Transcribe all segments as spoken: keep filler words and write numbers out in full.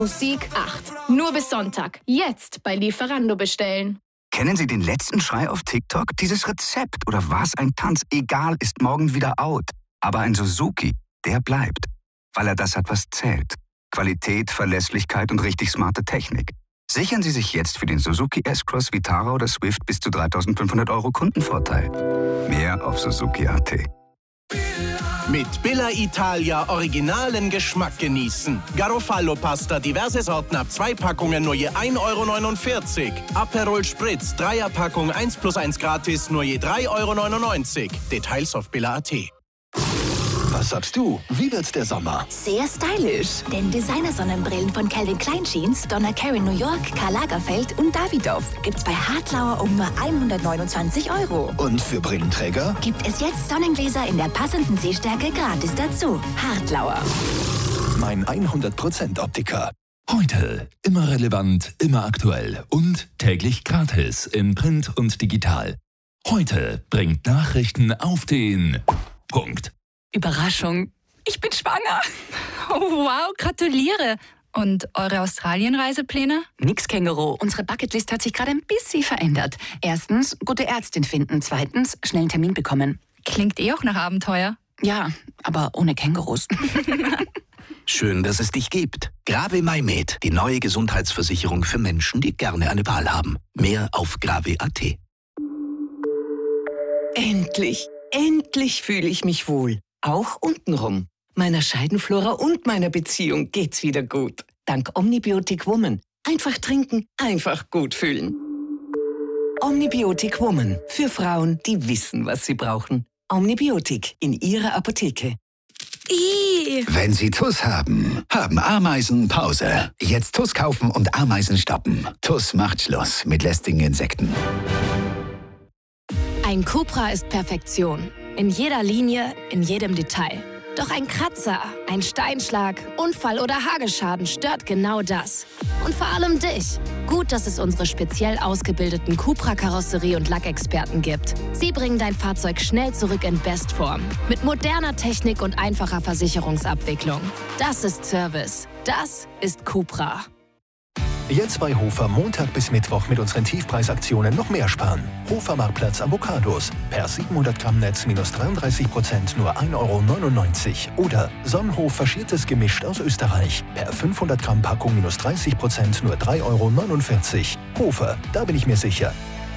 Musik acht. Nur bis Sonntag. Jetzt bei Lieferando bestellen. Kennen Sie den letzten Schrei auf TikTok? Dieses Rezept oder was ein Tanz, egal, ist morgen wieder out. Aber ein Suzuki, der bleibt. Weil er das hat, was zählt. Qualität, Verlässlichkeit und richtig smarte Technik. Sichern Sie sich jetzt für den Suzuki S-Cross, Vitara oder Swift bis zu dreitausendfünfhundert Euro Kundenvorteil. Mehr auf Suzuki Punkt a t. Mit Billa Italia originalen Geschmack genießen. Garofalo-Pasta, diverse Sorten ab zwei Packungen nur je ein Euro neunundvierzig. Aperol Spritz, Dreierpackung eins plus eins gratis nur je drei Euro neunundneunzig. Details auf Billa Punkt a t. Was sagst du? Wie wird's der Sommer? Sehr stylisch. Denn Designer-Sonnenbrillen von Calvin Klein Jeans, Donna Karan New York, Karl Lagerfeld und Davidoff gibt's bei Hartlauer um nur hundertneunundzwanzig Euro. Und für Brillenträger? Gibt es jetzt Sonnengläser in der passenden Sehstärke gratis dazu. Hartlauer. Mein hundert Prozent Optiker. Heute immer relevant, immer aktuell und täglich gratis in Print und digital. Heute bringt Nachrichten auf den Punkt. Überraschung, ich bin schwanger. Oh, wow, gratuliere. Und eure Australien-Reisepläne? Nix, Känguru. Unsere Bucketlist hat sich gerade ein bisschen verändert. Erstens, gute Ärztin finden. Zweitens, schnell einen Termin bekommen. Klingt eh auch nach Abenteuer. Ja, aber ohne Kängurus. Schön, dass es dich gibt. Grave MyMed, die neue Gesundheitsversicherung für Menschen, die gerne eine Wahl haben. Mehr auf grave Punkt a t. Endlich, endlich fühle ich mich wohl. Auch untenrum. Meiner Scheidenflora und meiner Beziehung geht's wieder gut. Dank Omnibiotic Woman. Einfach trinken, einfach gut fühlen. Omnibiotic Woman. Für Frauen, die wissen, was sie brauchen. Omnibiotic in ihrer Apotheke. Ih. Wenn Sie T U S haben, haben Ameisen Pause. Jetzt T U S kaufen und Ameisen stoppen. T U S macht Schluss mit lästigen Insekten. Ein Cupra ist Perfektion. In jeder Linie, in jedem Detail. Doch ein Kratzer, ein Steinschlag, Unfall oder Hagelschaden stört genau das. Und vor allem dich. Gut, dass es unsere speziell ausgebildeten Cupra-Karosserie- und Lackexperten gibt. Sie bringen dein Fahrzeug schnell zurück in Bestform. Mit moderner Technik und einfacher Versicherungsabwicklung. Das ist Service. Das ist Cupra. Jetzt bei Hofer Montag bis Mittwoch mit unseren Tiefpreisaktionen noch mehr sparen. Hofer Marktplatz Avocados. Per siebenhundert Gramm Netz minus dreiunddreißig Prozent nur ein Euro neunundneunzig. Oder Sonnenhof faschiertes Gemischt aus Österreich. Per fünfhundert Gramm Packung minus dreißig Prozent nur drei Euro neunundvierzig. Hofer, da bin ich mir sicher.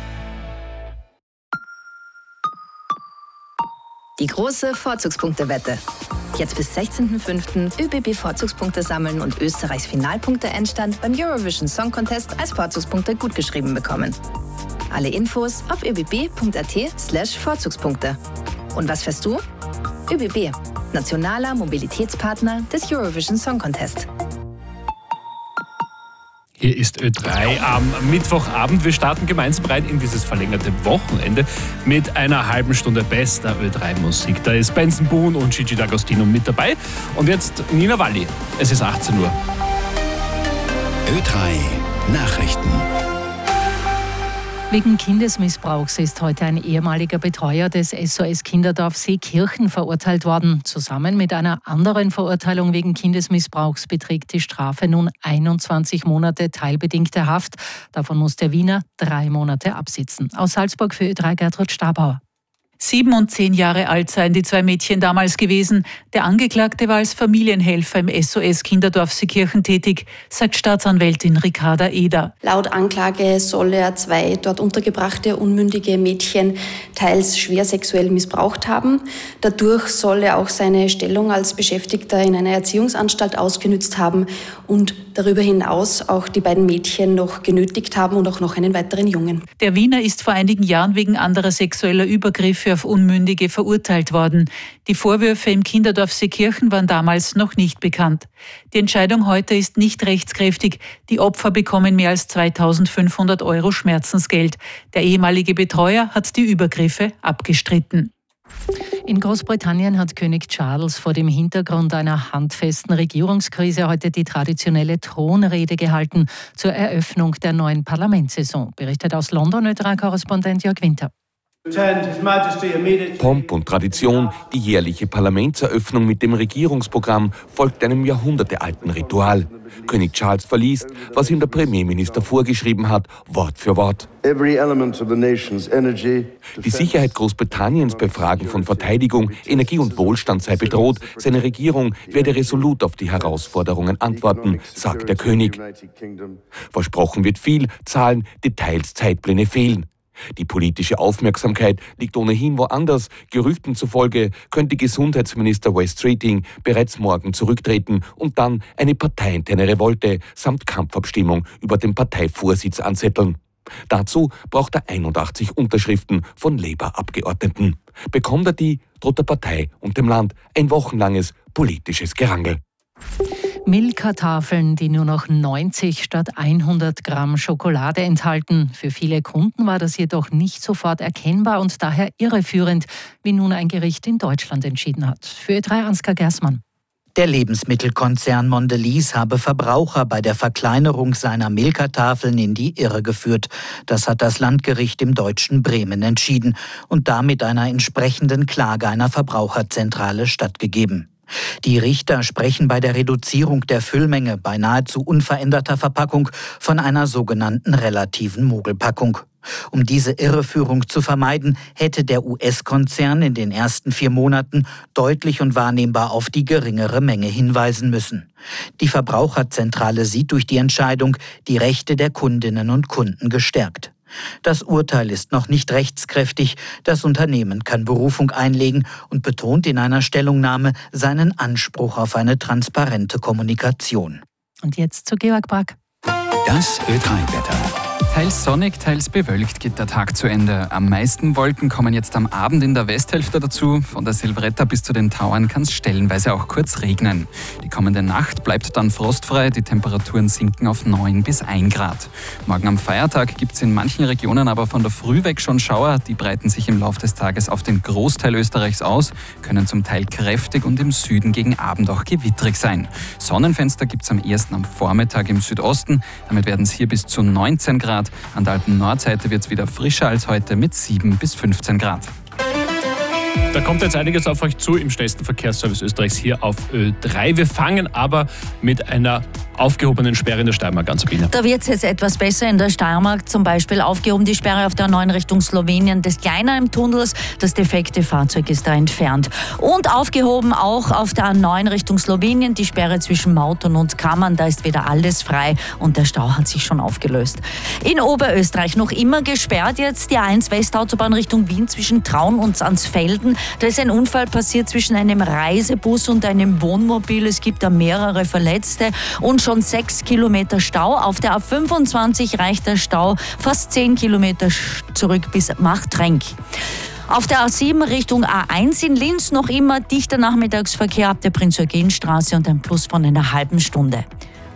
Die große Vorzugspunktewette. Jetzt bis sechzehnten fünften ÖBB-Vorzugspunkte sammeln und Österreichs Finalpunkte-Endstand beim Eurovision Song Contest als Vorzugspunkte gutgeschrieben bekommen. Alle Infos auf öbb.at slash Vorzugspunkte. Und was fährst du? ÖBB, nationaler Mobilitätspartner des Eurovision Song Contest. Hier ist Ö drei am Mittwochabend. Wir starten gemeinsam rein in dieses verlängerte Wochenende mit einer halben Stunde bester Ö drei Musik. Da ist Benson Boone und Gigi D'Agostino mit dabei. Und jetzt Nina Walli. Es ist achtzehn Uhr. Ö drei Nachrichten. Wegen Kindesmissbrauchs ist heute ein ehemaliger Betreuer des S O S Kinderdorf Seekirchen verurteilt worden. Zusammen mit einer anderen Verurteilung wegen Kindesmissbrauchs beträgt die Strafe nun einundzwanzig Monate teilbedingte Haft. Davon muss der Wiener drei Monate absitzen. Aus Salzburg für Ö drei Gertrud Stabauer. Sieben und zehn Jahre alt seien die zwei Mädchen damals gewesen. Der Angeklagte war als Familienhelfer im S O S Kinderdorf Seekirchen tätig, sagt Staatsanwältin Ricarda Eder. Laut Anklage soll er zwei dort untergebrachte unmündige Mädchen teils schwer sexuell missbraucht haben. Dadurch soll er auch seine Stellung als Beschäftigter in einer Erziehungsanstalt ausgenützt haben und darüber hinaus auch die beiden Mädchen noch genötigt haben und auch noch einen weiteren Jungen. Der Wiener ist vor einigen Jahren wegen anderer sexueller Übergriffe auf Unmündige verurteilt worden. Die Vorwürfe im Kinderdorf Seekirchen waren damals noch nicht bekannt. Die Entscheidung heute ist nicht rechtskräftig. Die Opfer bekommen mehr als zweitausendfünfhundert Euro Schmerzensgeld. Der ehemalige Betreuer hat die Übergriffe abgestritten. In Großbritannien hat König Charles vor dem Hintergrund einer handfesten Regierungskrise heute die traditionelle Thronrede gehalten zur Eröffnung der neuen Parlamentssaison, berichtet aus London Ö drei Korrespondent Jörg Winter. Pomp und Tradition, die jährliche Parlamentseröffnung mit dem Regierungsprogramm folgt einem jahrhundertealten Ritual. König Charles verliest, was ihm der Premierminister vorgeschrieben hat, Wort für Wort. Die Sicherheit Großbritanniens bei Fragen von Verteidigung, Energie und Wohlstand sei bedroht. Seine Regierung werde resolut auf die Herausforderungen antworten, sagt der König. Versprochen wird viel, Zahlen, Details, Zeitpläne fehlen. Die politische Aufmerksamkeit liegt ohnehin woanders. Gerüchten zufolge könnte Gesundheitsminister Wes Streeting bereits morgen zurücktreten und dann eine parteiinterne Revolte samt Kampfabstimmung über den Parteivorsitz anzetteln. Dazu braucht er einundachtzig Unterschriften von Labour-Abgeordneten. Bekommt er die, droht der Partei und dem Land ein wochenlanges politisches Gerangel. Milka-Tafeln, die nur noch neunzig statt hundert Gramm Schokolade enthalten. Für viele Kunden war das jedoch nicht sofort erkennbar und daher irreführend, wie nun ein Gericht in Deutschland entschieden hat. Für Ö drei Ansgar Gersmann. Der Lebensmittelkonzern Mondelez habe Verbraucher bei der Verkleinerung seiner Milka-Tafeln in die Irre geführt. Das hat das Landgericht im deutschen Bremen entschieden und damit einer entsprechenden Klage einer Verbraucherzentrale stattgegeben. Die Richter sprechen bei der Reduzierung der Füllmenge bei nahezu unveränderter Verpackung von einer sogenannten relativen Mogelpackung. Um diese Irreführung zu vermeiden, hätte der U S-Konzern in den ersten vier Monaten deutlich und wahrnehmbar auf die geringere Menge hinweisen müssen. Die Verbraucherzentrale sieht durch die Entscheidung die Rechte der Kundinnen und Kunden gestärkt. Das Urteil ist noch nicht rechtskräftig. Das Unternehmen kann Berufung einlegen und betont in einer Stellungnahme seinen Anspruch auf eine transparente Kommunikation. Und jetzt zu Georg Brack. Das Ö drei Wetter. Teils sonnig, teils bewölkt geht der Tag zu Ende. Am meisten Wolken kommen jetzt am Abend in der Westhälfte dazu. Von der Silvretta bis zu den Tauern kann es stellenweise auch kurz regnen. Die kommende Nacht bleibt dann frostfrei, die Temperaturen sinken auf neun bis ein Grad. Morgen am Feiertag gibt es in manchen Regionen aber von der Früh weg schon Schauer. Die breiten sich im Laufe des Tages auf den Großteil Österreichs aus, können zum Teil kräftig und im Süden gegen Abend auch gewittrig sein. Sonnenfenster gibt es am ersten am Vormittag im Südosten. Damit werden es hier bis zu neunzehn Grad. An der Alpen-Nordseite wird es wieder frischer als heute mit sieben bis fünfzehn Grad. Da kommt jetzt einiges auf euch zu im schnellsten Verkehrsservice Österreichs hier auf Ö drei. Wir fangen aber mit einer aufgehobenen Sperre in der Steiermark an, Sabine. Da wird es jetzt etwas besser in der Steiermark. Zum Beispiel aufgehoben die Sperre auf der neuen Richtung Slowenien des Kleinheim-Tunnels. Das defekte Fahrzeug ist da entfernt. Und aufgehoben auch auf der neuen Richtung Slowenien die Sperre zwischen Mautern und Kammern. Da ist wieder alles frei und der Stau hat sich schon aufgelöst. In Oberösterreich noch immer gesperrt jetzt die A eins Westautobahn Richtung Wien zwischen Traun und Ansfelden. Da ist ein Unfall passiert zwischen einem Reisebus und einem Wohnmobil. Es gibt da mehrere Verletzte und schon sechs Kilometer Stau. Auf der A fünfundzwanzig reicht der Stau fast zehn Kilometer zurück bis Machtrenk. Auf der A sieben Richtung A eins in Linz noch immer dichter Nachmittagsverkehr ab der Prinz-Eugen-Straße und ein Plus von einer halben Stunde.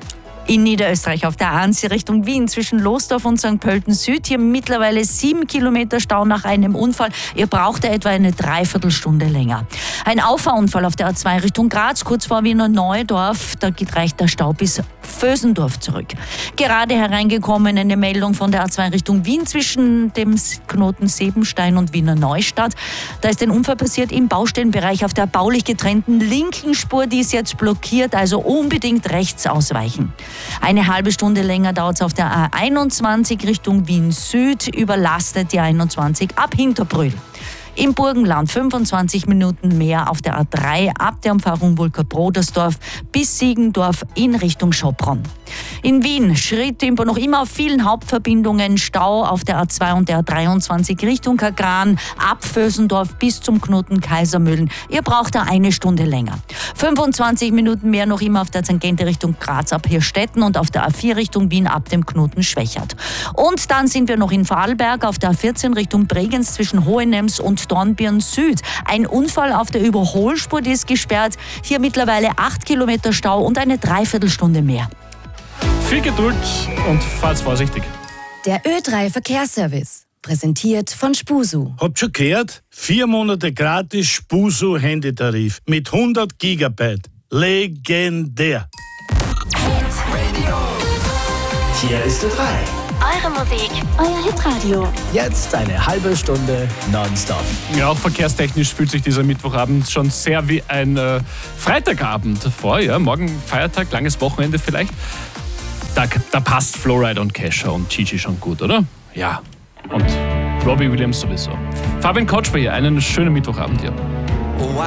In Niederösterreich auf der A eins Richtung Wien zwischen Losdorf und Sankt Pölten Süd. Hier mittlerweile sieben Kilometer Stau nach einem Unfall. Ihr braucht ja etwa eine Dreiviertelstunde länger. Ein Auffahrunfall auf der A zwei Richtung Graz, kurz vor Wiener Neudorf. Da reicht der Stau bis Vösendorf zurück. Gerade hereingekommen eine Meldung von der A zwei Richtung Wien zwischen dem Knoten Sebenstein und Wiener Neustadt. Da ist ein Unfall passiert im Baustellenbereich auf der baulich getrennten linken Spur. Die ist jetzt blockiert, also unbedingt rechts ausweichen. Eine halbe Stunde länger dauert es auf der A einundzwanzig Richtung Wien Süd, überlastet die einundzwanzig ab Hinterbrühl. Im Burgenland fünfundzwanzig Minuten mehr auf der A drei ab der Umfahrung Wulker-Brodersdorf bis Siegendorf in Richtung Schopron. In Wien Schritttempo noch immer auf vielen Hauptverbindungen, Stau auf der A zwei und der A dreiundzwanzig Richtung Kagran, ab Vösendorf bis zum Knoten Kaisermühlen. Ihr braucht da eine Stunde länger. fünfundzwanzig Minuten mehr noch immer auf der Tangente Richtung Graz ab Hirstetten und auf der A vier Richtung Wien ab dem Knoten Schwächert. Und dann sind wir noch in Vorarlberg auf der A vierzehn Richtung Bregenz zwischen Hohenems und Dornbirn Süd. Ein Unfall auf der Überholspur, die ist gesperrt. Hier mittlerweile acht Kilometer Stau und eine Dreiviertelstunde mehr. Viel Geduld und fahrt vorsichtig. Der Ö drei Verkehrsservice. Präsentiert von Spusu. Habt schon gehört? Vier Monate gratis Spusu-Handytarif mit hundert Gigabyte. Legendär. Hier ist Ö drei. Eure Musik, euer Hitradio. Jetzt eine halbe Stunde nonstop. Ja, auch verkehrstechnisch fühlt sich dieser Mittwochabend schon sehr wie ein äh, Freitagabend vor. Ja, morgen Feiertag, langes Wochenende vielleicht. Da, da passt Flowride und Kesha und Gigi schon gut, oder? Ja. Und Robbie Williams sowieso. Fabian Kotsch bei ihr, einen schönen Mittwochabend hier. Oh, I